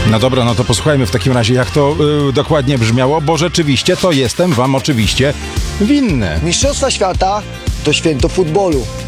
No dobra, no to posłuchajmy w takim razie, jak to dokładnie brzmiało, bo rzeczywiście to jestem wam oczywiście winny. Mistrzostwa świata to święto futbolu.